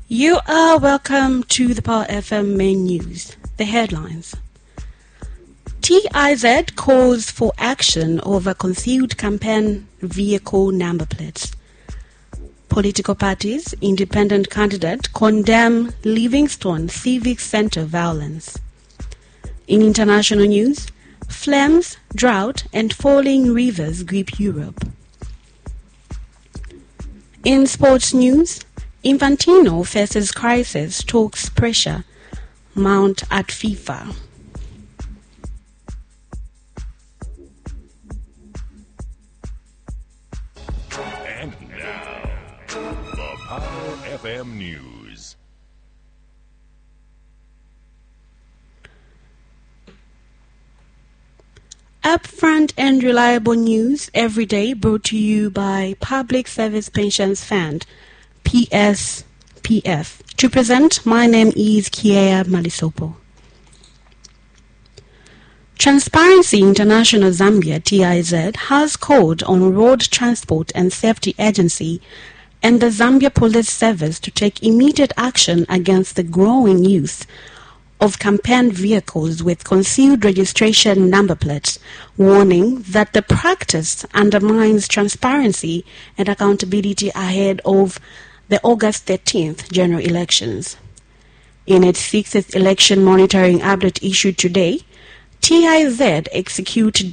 You are welcome to the Power FM main news. The headlines. TIZ calls for action over concealed campaign vehicle number plates. Political parties, independent candidate condemn Livingstone Civic Centre violence. In international news, flames, drought and falling rivers grip Europe. In sports news, Infantino faces crisis, talks pressure mount at FIFA. And now, the Power FM News. Upfront and reliable news every day, brought to you by Public Service Pensions Fund, PSPF. To present, my name is Kiea Malisopo. Transparency International Zambia, TIZ, has called on Road Transport and Safety Agency and the Zambia Police Service to take immediate action against the growing use of campaign vehicles with concealed registration number plates, warning that the practice undermines transparency and accountability ahead of the August 13th general elections. In its 6th election monitoring update issued today, TIZ Executive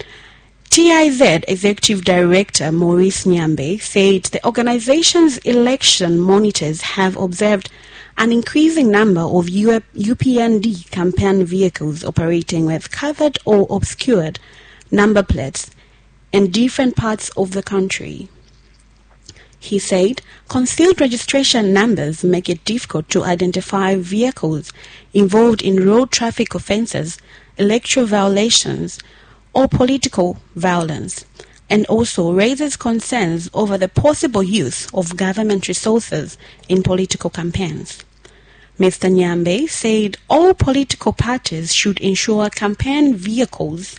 Director Maurice Nyambe said the organization's election monitors have observed an increasing number of UPND campaign vehicles operating with covered or obscured number plates in different parts of the country. He said concealed registration numbers make it difficult to identify vehicles involved in road traffic offences, electoral violations, or political violence, and also raises concerns over the possible use of government resources in political campaigns. Mr. Nyambe said all political parties should ensure campaign vehicles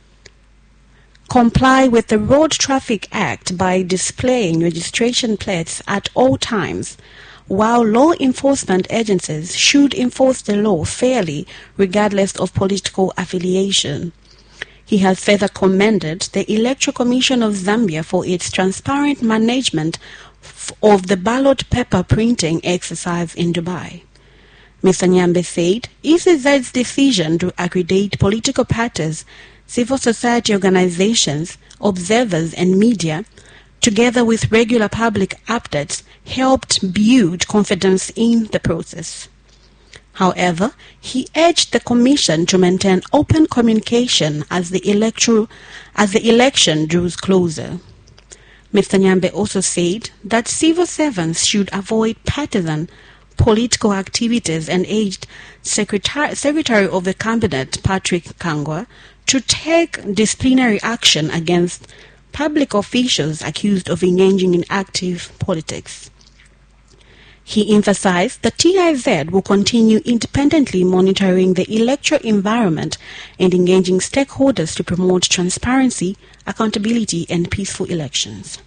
comply with the Road Traffic Act by displaying registration plates at all times, while law enforcement agencies should enforce the law fairly regardless of political affiliation. He has further commended the Electoral Commission of Zambia for its transparent management of the ballot paper printing exercise in Dubai. Mr. Nyambe said ECZ's decision to accredit political parties, civil society organizations, observers and media, together with regular public updates, helped build confidence in the process. However, he urged the Commission to maintain open communication as the election draws closer. Mr. Nyambe also said that civil servants should avoid partisan political activities and urged Secretary of the Cabinet Patrick Kangwa to take disciplinary action against public officials accused of engaging in active politics. He emphasized that TIZ will continue independently monitoring the electoral environment and engaging stakeholders to promote transparency, accountability, and peaceful elections.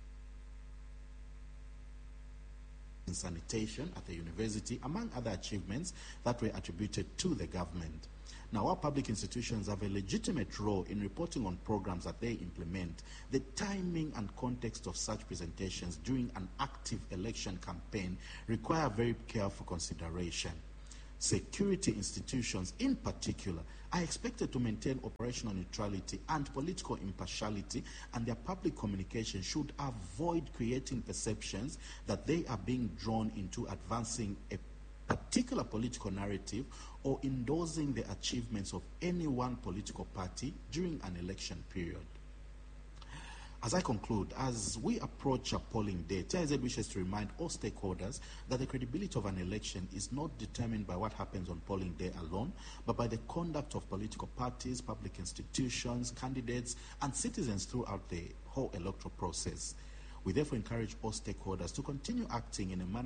Sanitation at the university, among other achievements that were attributed to the government. Now, our public institutions have a legitimate role in reporting on programs that they implement. The timing and context of such presentations during an active election campaign require very careful consideration. Security institutions, in particular, are expected to maintain operational neutrality and political impartiality, and their public communication should avoid creating perceptions that they are being drawn into advancing a particular political narrative or endorsing the achievements of any one political party during an election period. As I conclude, as we approach a polling day, TIZ wishes to remind all stakeholders that the credibility of an election is not determined by what happens on polling day alone, but by the conduct of political parties, public institutions, candidates, and citizens throughout the whole electoral process. We therefore encourage all stakeholders to continue acting in a manner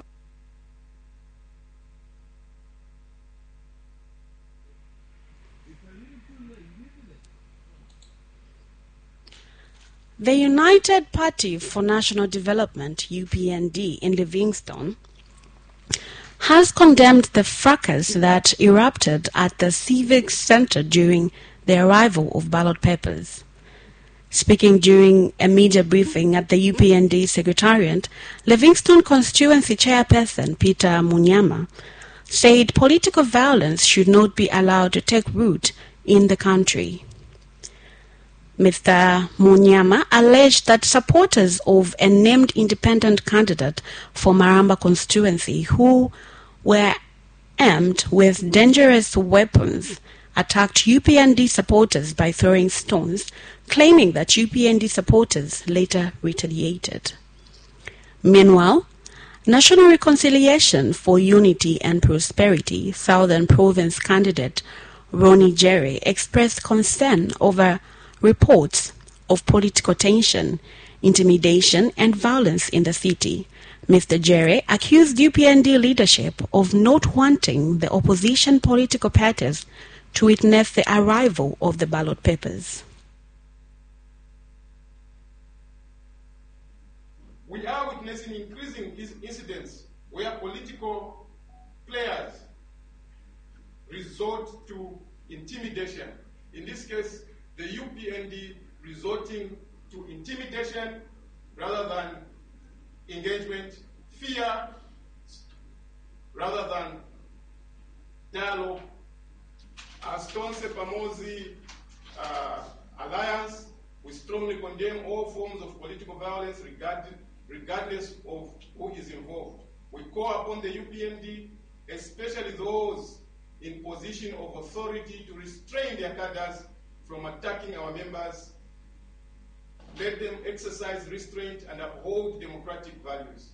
The United Party for National Development, UPND, in Livingstone has condemned the fracas that erupted at the Civic Center during the arrival of ballot papers. Speaking during a media briefing at the UPND Secretariat, Livingstone Constituency Chairperson Peter Munyama said political violence should not be allowed to take root in the country. Mr. Munyama alleged that supporters of a named independent candidate for Maramba constituency who were armed with dangerous weapons attacked UPND supporters by throwing stones, claiming that UPND supporters later retaliated. Meanwhile, National Reconciliation for Unity and Prosperity Southern Province candidate Ronnie Jerry expressed concern over reports of political tension, intimidation and violence in the city. Mr. Jerry accused UPND leadership of not wanting the opposition political parties to witness the arrival of the ballot papers. We are witnessing increasing incidents where political players resort to intimidation. In this case, the UPND resorting to intimidation rather than engagement, fear rather than dialogue. As Tonse Pamosi Alliance, we strongly condemn all forms of political violence regardless of who is involved. We call upon the UPND, especially those in position of authority, to restrain their cadres from attacking our members. Let them exercise restraint and uphold democratic values.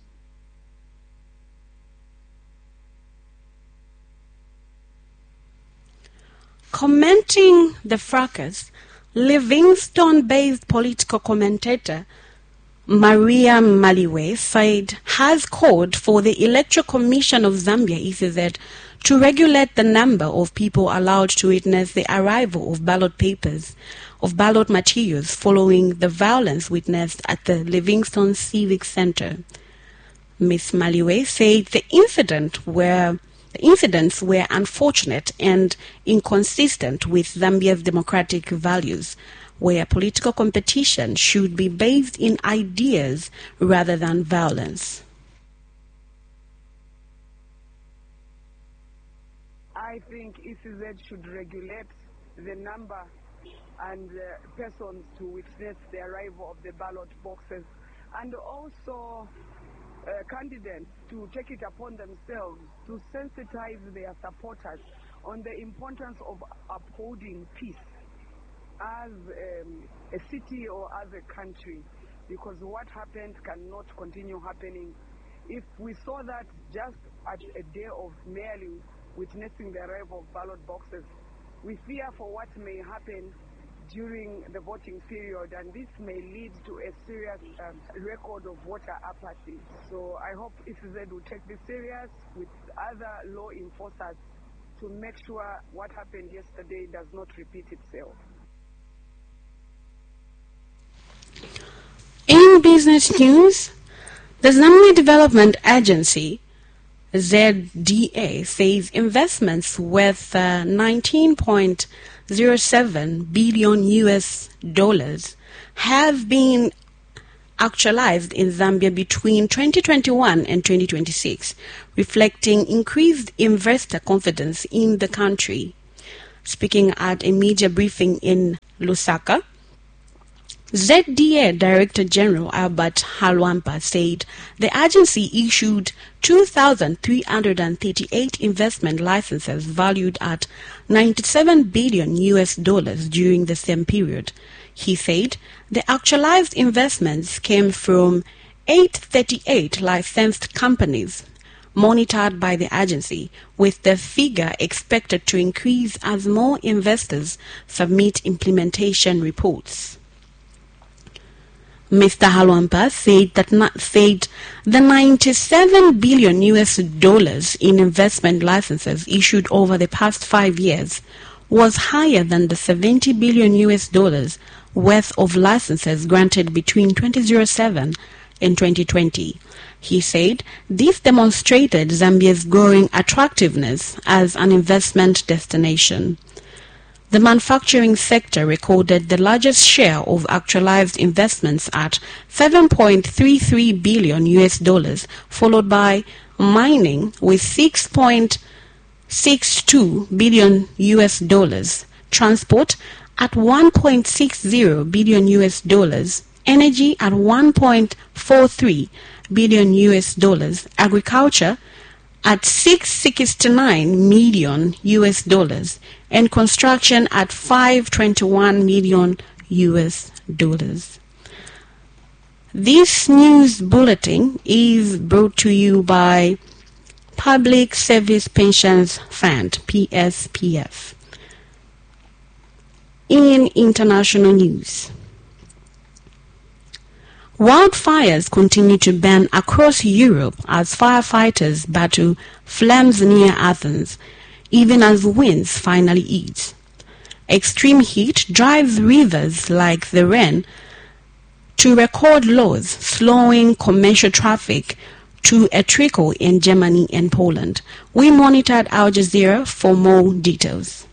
Commenting the fracas, Livingstone-based political commentator Maria Maliwe said has called for the Electoral Commission of Zambia, ECZ, to regulate the number of people allowed to witness the arrival of ballot papers, of ballot materials following the violence witnessed at the Livingstone Civic Center. Ms. Maliwe said the incidents were unfortunate and inconsistent with Zambia's democratic values, where political competition should be based in ideas rather than violence. I think ECZ should regulate the number and persons to witness the arrival of the ballot boxes, and also candidates to take it upon themselves to sensitize their supporters on the importance of upholding peace as a city or as a country, because what happened cannot continue happening. If we saw that just at a day of merely witnessing the arrival of ballot boxes, we fear for what may happen during the voting period, and this may lead to a serious record of voter apathy. So I hope ECZ will take this serious with other law enforcers to make sure what happened yesterday does not repeat itself. In business news, the Zambia Development Agency, ZDA, says investments worth $19.07 billion have been actualized in Zambia between 2021 and 2026, reflecting increased investor confidence in the country. Speaking at a media briefing in Lusaka, ZDA Director General Albert Halwampa said the agency issued 2,338 investment licenses valued at $97 billion during the same period. He said the actualized investments came from 838 licensed companies monitored by the agency, with the figure expected to increase as more investors submit implementation reports. Mr. Halwampa said the $97 billion in investment licenses issued over the past 5 years was higher than the $70 billion worth of licenses granted between 2007 in 2020. He said this demonstrated Zambia's growing attractiveness as an investment destination. The manufacturing sector recorded the largest share of actualized investments at $7.33 billion, followed by mining with $6.62 billion, transport at $1.60 billion, energy at $1.43 billion, agriculture at $669 million, and construction at $521 million. This news bulletin is brought to you by Public Service Pensions Fund, PSPF. In international news, wildfires continue to burn across Europe as firefighters battle flames near Athens, even as winds finally ease. Extreme heat drives rivers like the Rhine to record lows, slowing commercial traffic to a trickle in Germany and Poland. We monitored Al Jazeera for more details.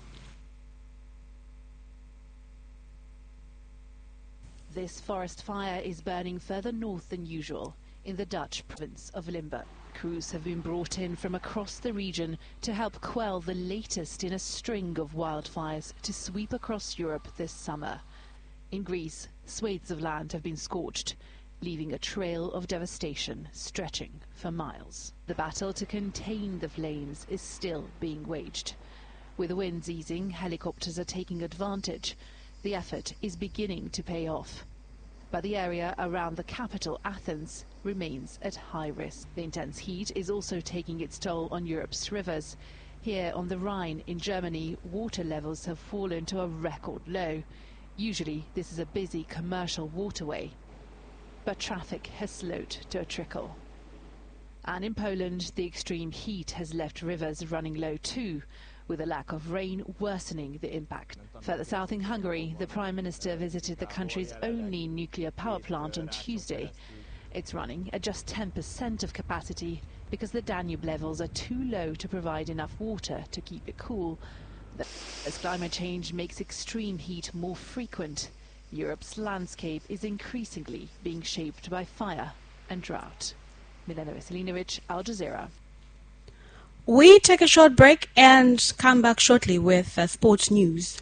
This forest fire is burning further north than usual in the Dutch province of Limburg. Crews have been brought in from across the region to help quell the latest in a string of wildfires to sweep across Europe this summer. In Greece, swathes of land have been scorched, leaving a trail of devastation stretching for miles. The battle to contain the flames is still being waged. With the winds easing, helicopters are taking advantage. The effort is beginning to pay off. But the area around the capital, Athens, remains at high risk. The intense heat is also taking its toll on Europe's rivers. Here on the Rhine in Germany, water levels have fallen to a record low. Usually this is a busy commercial waterway, but traffic has slowed to a trickle. And in Poland, the extreme heat has left rivers running low too, with a lack of rain worsening the impact. Further south in Hungary, the Prime Minister visited the country's only nuclear power plant on Tuesday. It's running at just 10% of capacity because the Danube levels are too low to provide enough water to keep it cool. As climate change makes extreme heat more frequent, Europe's landscape is increasingly being shaped by fire and drought. Milena Veselinovic, Al Jazeera. We take a short break and come back shortly with sports news.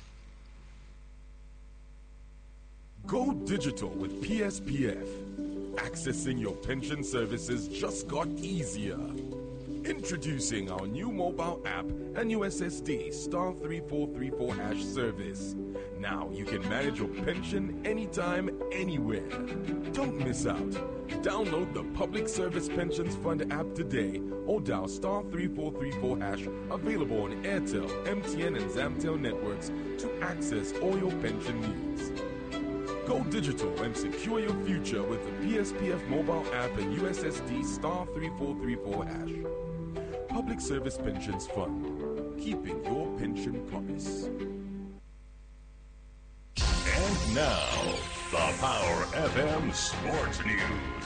Go digital with PSPF. Accessing your pension services just got easier. Introducing our new mobile app and USSD *3434# service. Now you can manage your pension anytime, anywhere. Don't miss out. Download the Public Service Pensions Fund app today or dial *3434# available on Airtel, MTN and Zamtel networks to access all your pension needs. Go digital and secure your future with the PSPF mobile app and USSD *3434#. Public Service Pensions Fund, keeping your pension promise. And now, the Power FM Sports News.